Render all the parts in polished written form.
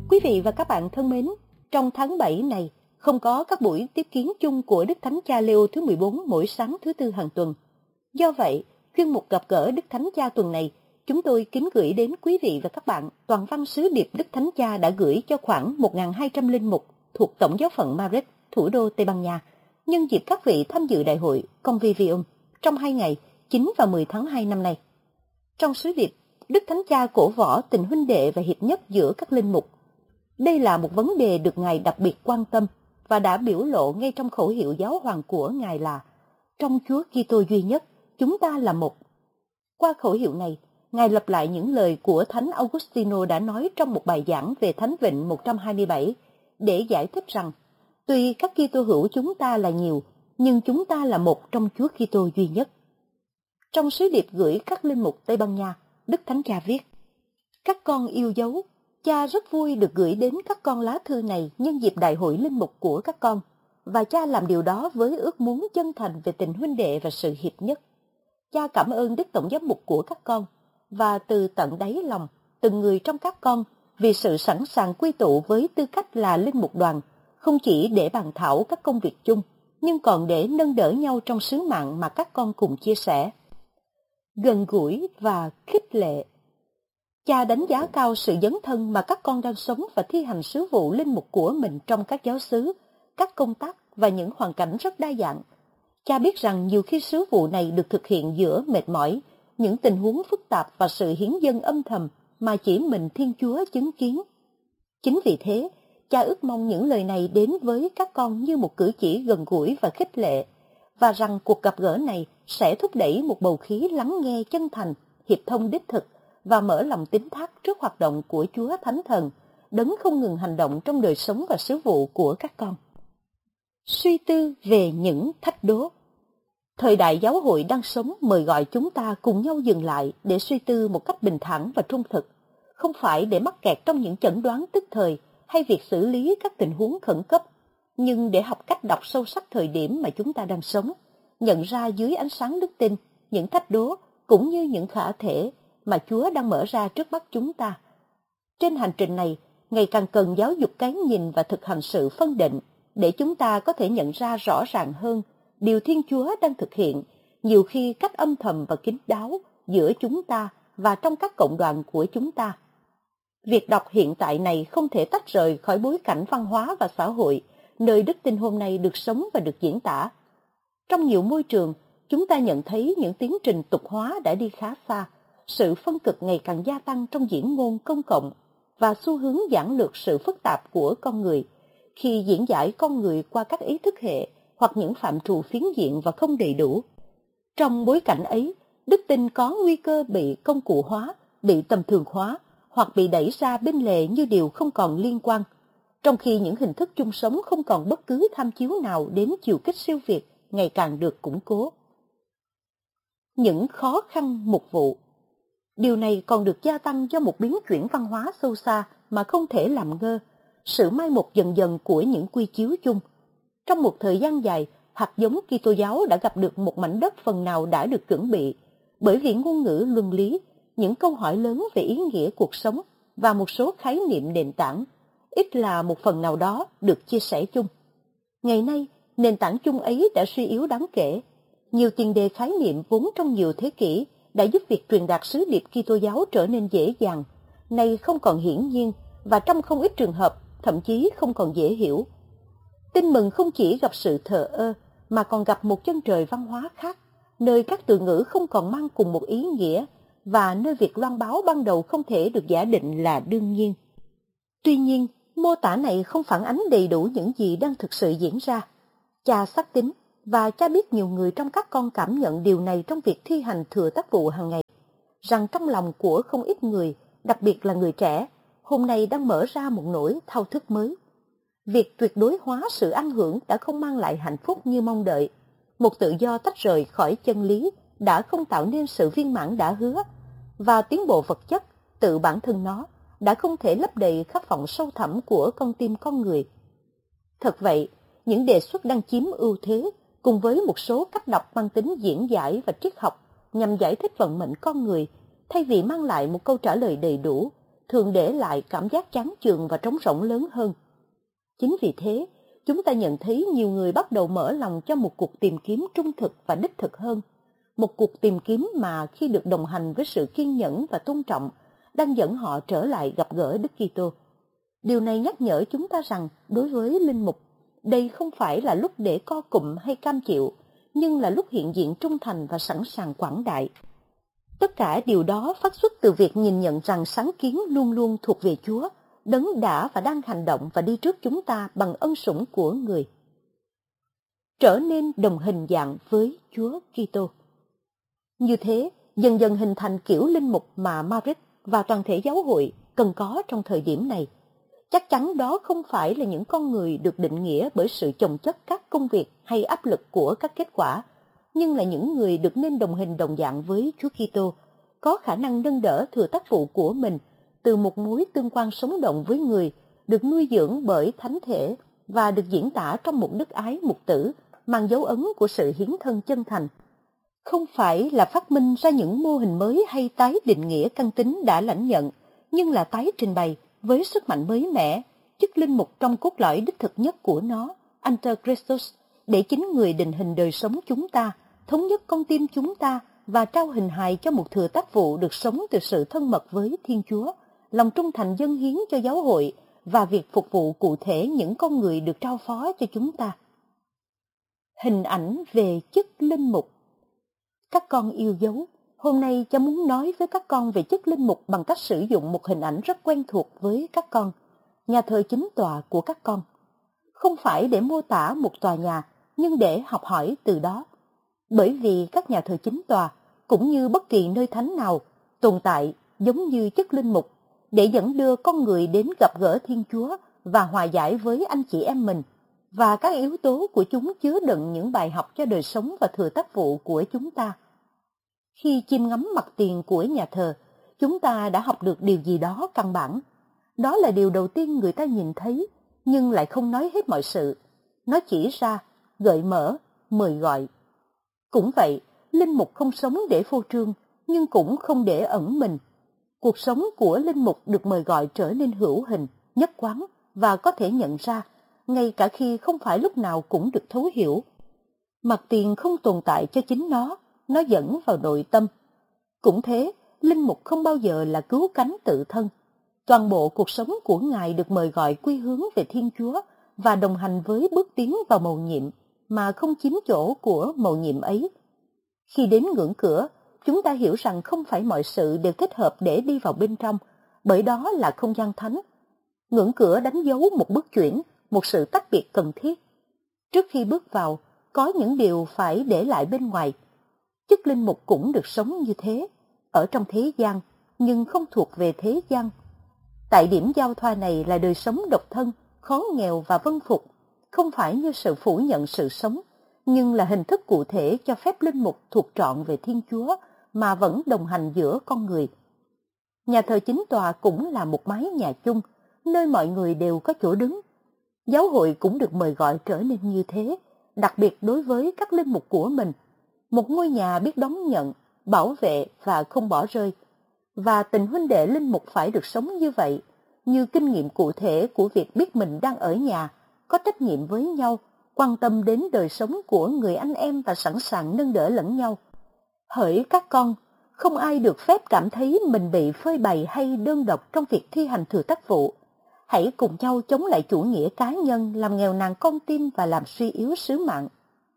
Quý vị và các bạn thân mến, trong tháng 7 này không có các buổi tiếp kiến chung của Đức Thánh Cha Leo thứ 14 mỗi sáng thứ Tư hàng tuần. Do vậy, chuyên mục gặp gỡ Đức Thánh Cha tuần này, chúng tôi kính gửi đến quý vị và các bạn toàn văn sứ điệp Đức Thánh Cha đã gửi cho khoảng 1.200 linh mục thuộc Tổng giáo phận Madrid, thủ đô Tây Ban Nha, nhân dịp các vị tham dự đại hội Convivium trong 2 ngày 9 và 10 tháng 2 năm nay. Trong sứ điệp, Đức Thánh Cha cổ võ tình huynh đệ và hiệp nhất giữa các linh mục. Đây là một vấn đề được Ngài đặc biệt quan tâm và đã biểu lộ ngay trong khẩu hiệu giáo hoàng của Ngài là trong Chúa Kitô duy nhất, chúng ta là một. Qua khẩu hiệu này, Ngài lặp lại những lời của Thánh Augustino đã nói trong một bài giảng về Thánh Vịnh 127 để giải thích rằng tuy các Kitô hữu chúng ta là nhiều, nhưng chúng ta là một trong Chúa Kitô duy nhất. Trong sứ điệp gửi các linh mục Tây Ban Nha, Đức Thánh Cha viết: Các con yêu dấu, cha rất vui được gửi đến các con lá thư này nhân dịp đại hội linh mục của các con, và cha làm điều đó với ước muốn chân thành về tình huynh đệ và sự hiệp nhất. Cha cảm ơn Đức Tổng giám mục của các con, và từ tận đáy lòng, từng người trong các con vì sự sẵn sàng quy tụ với tư cách là linh mục đoàn, không chỉ để bàn thảo các công việc chung, nhưng còn để nâng đỡ nhau trong sứ mạng mà các con cùng chia sẻ. Gần gũi và khích lệ. Cha đánh giá cao sự dấn thân mà các con đang sống và thi hành sứ vụ linh mục của mình trong các giáo xứ, các công tác và những hoàn cảnh rất đa dạng. Cha biết rằng nhiều khi sứ vụ này được thực hiện giữa mệt mỏi, những tình huống phức tạp và sự hiến dâng âm thầm mà chỉ mình Thiên Chúa chứng kiến. Chính vì thế, cha ước mong những lời này đến với các con như một cử chỉ gần gũi và khích lệ, và rằng cuộc gặp gỡ này sẽ thúc đẩy một bầu khí lắng nghe chân thành, hiệp thông đích thực và mở lòng tín thác trước hoạt động của Chúa Thánh Thần, đấng không ngừng hành động trong đời sống và sứ vụ của các con. Suy tư về những thách đố. Thời đại giáo hội đang sống mời gọi chúng ta cùng nhau dừng lại để suy tư một cách bình thản và trung thực, không phải để mắc kẹt trong những chẩn đoán tức thời hay việc xử lý các tình huống khẩn cấp, nhưng để học cách đọc sâu sắc thời điểm mà chúng ta đang sống, nhận ra dưới ánh sáng đức tin những thách đố cũng như những khả thể mà Chúa đang mở ra trước mắt chúng ta. Trên hành trình này, ngày càng cần giáo dục cái nhìn và thực hành sự phân định để chúng ta có thể nhận ra rõ ràng hơn điều Thiên Chúa đang thực hiện, nhiều khi cách âm thầm và kín đáo giữa chúng ta và trong các cộng đoàn của chúng ta. Việc đọc hiện tại này không thể tách rời khỏi bối cảnh văn hóa và xã hội, nơi đức tin hôm nay được sống và được diễn tả. Trong nhiều môi trường, chúng ta nhận thấy những tiến trình tục hóa đã đi khá xa, sự phân cực ngày càng gia tăng trong diễn ngôn công cộng và xu hướng giản lược sự phức tạp của con người, khi diễn giải con người qua các ý thức hệ hoặc những phạm trù phiến diện và không đầy đủ. Trong bối cảnh ấy, đức tin có nguy cơ bị công cụ hóa, bị tầm thường hóa hoặc bị đẩy ra bên lề như điều không còn liên quan, trong khi những hình thức chung sống không còn bất cứ tham chiếu nào đến chiều kích siêu việt ngày càng được củng cố. Những khó khăn mục vụ. Điều này còn được gia tăng do một biến chuyển văn hóa sâu xa mà không thể làm ngơ, sự mai một dần dần của những quy chiếu chung. Trong một thời gian dài, hạt giống Kitô giáo đã gặp được một mảnh đất phần nào đã được chuẩn bị, bởi vì ngôn ngữ luân lý, những câu hỏi lớn về ý nghĩa cuộc sống và một số khái niệm nền tảng, ít là một phần nào đó được chia sẻ chung. Ngày nay, nền tảng chung ấy đã suy yếu đáng kể. Nhiều tiền đề khái niệm vốn trong nhiều thế kỷ đã giúp việc truyền đạt sứ điệp Kitô giáo trở nên dễ dàng, nay không còn hiển nhiên và trong không ít trường hợp thậm chí không còn dễ hiểu. Tin mừng không chỉ gặp sự thờ ơ mà còn gặp một chân trời văn hóa khác, nơi các từ ngữ không còn mang cùng một ý nghĩa và nơi việc loan báo ban đầu không thể được giả định là đương nhiên. Tuy nhiên, mô tả này không phản ánh đầy đủ những gì đang thực sự diễn ra. Cha xác tín và cha biết nhiều người trong các con cảm nhận điều này trong việc thi hành thừa tác vụ hàng ngày, rằng trong lòng của không ít người, đặc biệt là người trẻ, hôm nay đang mở ra một nỗi thao thức mới. Việc tuyệt đối hóa sự ăn hưởng đã không mang lại hạnh phúc như mong đợi. Một tự do tách rời khỏi chân lý đã không tạo nên sự viên mãn đã hứa, và tiến bộ vật chất, tự bản thân nó, đã không thể lấp đầy khát vọng sâu thẳm của con tim con người. Thật vậy, những đề xuất đang chiếm ưu thế, cùng với một số cách đọc mang tính diễn giải và triết học nhằm giải thích vận mệnh con người, thay vì mang lại một câu trả lời đầy đủ, thường để lại cảm giác chán chường và trống rỗng lớn hơn. Chính vì thế, chúng ta nhận thấy nhiều người bắt đầu mở lòng cho một cuộc tìm kiếm trung thực và đích thực hơn. Một cuộc tìm kiếm mà khi được đồng hành với sự kiên nhẫn và tôn trọng, đang dẫn họ trở lại gặp gỡ Đức Kitô. Điều này nhắc nhở chúng ta rằng đối với linh mục, đây không phải là lúc để co cụm hay cam chịu, nhưng là lúc hiện diện trung thành và sẵn sàng quảng đại. Tất cả điều đó phát xuất từ việc nhìn nhận rằng sáng kiến luôn luôn thuộc về Chúa, Đấng đã và đang hành động và đi trước chúng ta bằng ân sủng của Người. Trở nên đồng hình dạng với Chúa Kitô. Như thế, dần dần hình thành kiểu linh mục mà Madrid và toàn thể giáo hội cần có trong thời điểm này. Chắc chắn đó không phải là những con người được định nghĩa bởi sự chồng chất các công việc hay áp lực của các kết quả, nhưng là những người được nên đồng hình đồng dạng với Chúa Kitô, có khả năng nâng đỡ thừa tác vụ của mình từ một mối tương quan sống động với người, được nuôi dưỡng bởi thánh thể và được diễn tả trong một đức ái mục tử mang dấu ấn của sự hiến thân chân thành. Không phải là phát minh ra những mô hình mới hay tái định nghĩa căn tính đã lãnh nhận, nhưng là tái trình bày với sức mạnh mới mẻ chức linh mục trong cốt lõi đích thực nhất của nó, Ante Christus, để chính người định hình đời sống chúng ta, thống nhất con tim chúng ta và trao hình hài cho một thừa tác vụ được sống từ sự thân mật với Thiên Chúa, lòng trung thành dâng hiến cho giáo hội và việc phục vụ cụ thể những con người được trao phó cho chúng ta. Hình ảnh về chức linh mục. Các con yêu dấu, hôm nay cha muốn nói với các con về chức linh mục bằng cách sử dụng một hình ảnh rất quen thuộc với các con, nhà thờ chính tòa của các con. Không phải để mô tả một tòa nhà, nhưng để học hỏi từ đó. Bởi vì các nhà thờ chính tòa, cũng như bất kỳ nơi thánh nào, tồn tại giống như chức linh mục, để dẫn đưa con người đến gặp gỡ Thiên Chúa và hòa giải với anh chị em mình, và các yếu tố của chúng chứa đựng những bài học cho đời sống và thừa tác vụ của chúng ta. Khi chiêm ngắm mặt tiền của nhà thờ, chúng ta đã học được điều gì đó căn bản. Đó là điều đầu tiên người ta nhìn thấy, nhưng lại không nói hết mọi sự. Nó chỉ ra, gợi mở, mời gọi. Cũng vậy, linh mục không sống để phô trương, nhưng cũng không để ẩn mình. Cuộc sống của linh mục được mời gọi trở nên hữu hình, nhất quán và có thể nhận ra, ngay cả khi không phải lúc nào cũng được thấu hiểu. Mặt tiền không tồn tại cho chính nó dẫn vào nội tâm. Cũng thế, linh mục không bao giờ là cứu cánh tự thân. Toàn bộ cuộc sống của Ngài được mời gọi quy hướng về Thiên Chúa và đồng hành với bước tiến vào mầu nhiệm, mà không chiếm chỗ của mầu nhiệm ấy. Khi đến ngưỡng cửa, chúng ta hiểu rằng không phải mọi sự đều thích hợp để đi vào bên trong, bởi đó là không gian thánh. Ngưỡng cửa đánh dấu một bước chuyển, một sự tách biệt cần thiết. Trước khi bước vào, có những điều phải để lại bên ngoài. Chức linh mục cũng được sống như thế, ở trong thế gian, nhưng không thuộc về thế gian. Tại điểm giao thoa này là đời sống độc thân, khó nghèo và vân phục, không phải như sự phủ nhận sự sống, nhưng là hình thức cụ thể cho phép linh mục thuộc trọn về Thiên Chúa mà vẫn đồng hành giữa con người. Nhà thờ chính tòa cũng là một mái nhà chung, nơi mọi người đều có chỗ đứng. Giáo hội cũng được mời gọi trở nên như thế, đặc biệt đối với các linh mục của mình. Một ngôi nhà biết đón nhận, bảo vệ và không bỏ rơi. Và tình huynh đệ linh mục phải được sống như vậy, như kinh nghiệm cụ thể của việc biết mình đang ở nhà, có trách nhiệm với nhau, quan tâm đến đời sống của người anh em và sẵn sàng nâng đỡ lẫn nhau. Hỡi các con, không ai được phép cảm thấy mình bị phơi bày hay đơn độc trong việc thi hành thừa tác vụ. Hãy cùng nhau chống lại chủ nghĩa cá nhân làm nghèo nàn con tim và làm suy yếu sứ mạng.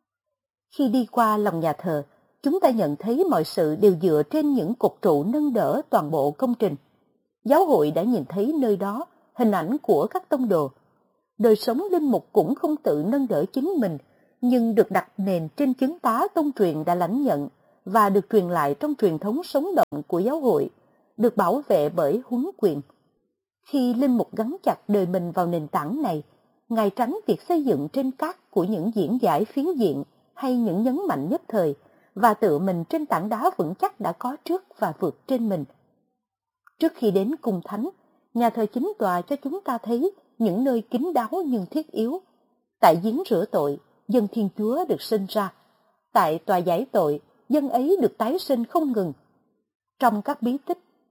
Khi đi qua lòng nhà thờ, chúng ta nhận thấy mọi sự đều dựa trên những cột trụ nâng đỡ toàn bộ công trình. Giáo hội đã nhìn thấy nơi đó hình ảnh của các tông đồ. Đời sống linh mục cũng không tự nâng đỡ chính mình, nhưng được đặt nền trên chứng tá tông truyền đã lãnh nhận và được truyền lại trong truyền thống sống động của giáo hội, được bảo vệ bởi huấn quyền. Khi linh mục gắn chặt đời mình vào nền tảng này, Ngài tránh việc xây dựng trên cát của những diễn giải phiến diện hay những nhấn mạnh nhất thời, và tự mình trên tảng đá vững chắc đã có trước và vượt trên mình. Trước khi đến cung thánh, nhà thờ chính tòa cho chúng ta thấy những nơi kín đáo nhưng thiết yếu. Tại giếng rửa tội, dân Thiên Chúa được sinh ra. Tại tòa giải tội, dân ấy được tái sinh không ngừng. Trong các bí tích,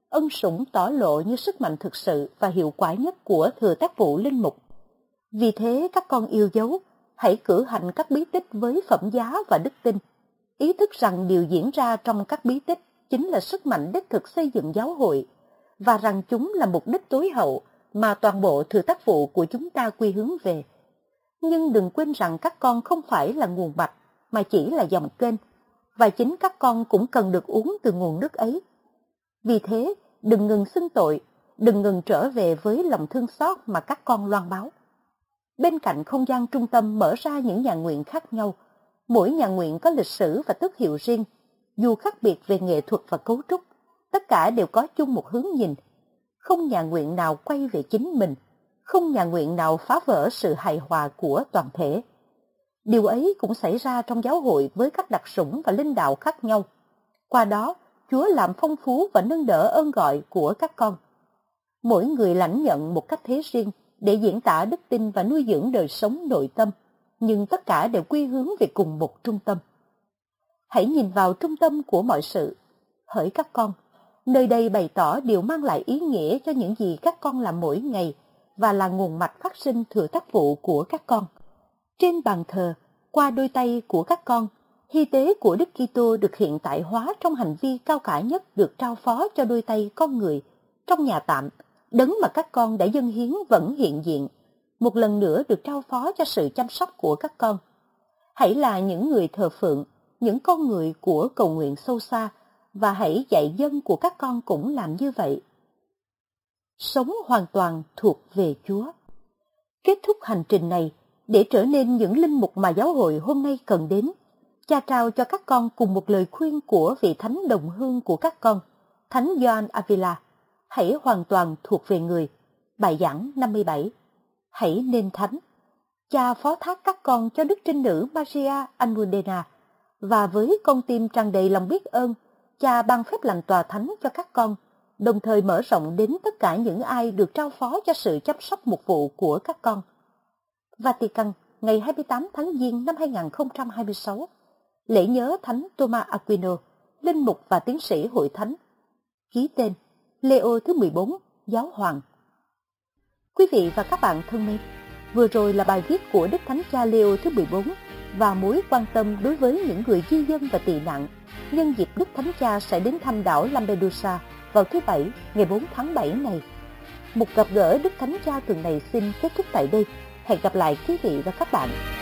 ân sủng tỏ lộ như sức mạnh thực sự và hiệu quả nhất của thừa tác vụ linh mục. Vì thế các con yêu dấu, hãy cử hành các bí tích với phẩm giá và đức tin, ý thức rằng điều diễn ra trong các bí tích chính là sức mạnh đích thực xây dựng giáo hội, và rằng chúng là mục đích tối hậu mà toàn bộ thừa tác vụ của chúng ta quy hướng về. Nhưng đừng quên rằng các con không phải là nguồn mạch, mà chỉ là dòng kênh, và chính các con cũng cần được uống từ nguồn nước ấy. Vì thế, đừng ngừng xưng tội, đừng ngừng trở về với lòng thương xót mà các con loan báo. Bên cạnh không gian trung tâm mở ra những nhà nguyện khác nhau, mỗi nhà nguyện có lịch sử và tước hiệu riêng, dù khác biệt về nghệ thuật và cấu trúc, tất cả đều có chung một hướng nhìn. Không nhà nguyện nào quay về chính mình, không nhà nguyện nào phá vỡ sự hài hòa của toàn thể. Điều ấy cũng xảy ra trong giáo hội với các đặc sủng và linh đạo khác nhau. Qua đó, Chúa làm phong phú và nâng đỡ ơn gọi của các con. Mỗi người lãnh nhận một cách thế riêng để diễn tả đức tin và nuôi dưỡng đời sống nội tâm, nhưng tất cả đều quy hướng về cùng một trung tâm. Hãy nhìn vào trung tâm của mọi sự. Hỡi các con, nơi đây bày tỏ điều mang lại ý nghĩa cho những gì các con làm mỗi ngày và là nguồn mạch phát sinh thừa tác vụ của các con. Trên bàn thờ, qua đôi tay của các con, hy tế của Đức Kitô được hiện tại hóa trong hành vi cao cả nhất được trao phó cho đôi tay con người. Trong nhà tạm, đấng mà các con đã dâng hiến vẫn hiện diện, một lần nữa được trao phó cho sự chăm sóc của các con. Hãy là những người thờ phượng, những con người của cầu nguyện sâu xa, và hãy dạy dân của các con cũng làm như vậy. Sống hoàn toàn thuộc về Chúa. Kết thúc hành trình này, để trở nên những linh mục mà giáo hội hôm nay cần đến, Cha trao cho các con cùng một lời khuyên của vị thánh đồng hương của các con, Thánh Gioan Avila. Hãy hoàn toàn thuộc về người. Bài giảng 57. Hãy nên thánh. Cha phó thác các con cho Đức Trinh Nữ Maria Almudena, và với con tim tràn đầy lòng biết ơn, Cha ban phép lành tòa thánh cho các con, đồng thời mở rộng đến tất cả những ai được trao phó cho sự chăm sóc mục vụ của các con. Vatican, ngày 28 tháng Giêng năm 2026. Lễ nhớ Thánh Thomas Aquino, linh mục và tiến sĩ hội thánh. Ký tên Leo thứ 14, Giáo hoàng. Quý vị và các bạn thân mến, vừa rồi là bài viết của Đức Thánh Cha Leo thứ 14 và mối quan tâm đối với những người di dân và tị nạn nhân dịp Đức Thánh Cha sẽ đến thăm đảo Lampedusa vào thứ Bảy, ngày 4 tháng 7 này. Một gặp gỡ Đức Thánh Cha tuần này xin kết thúc tại đây. Hẹn gặp lại quý vị và các bạn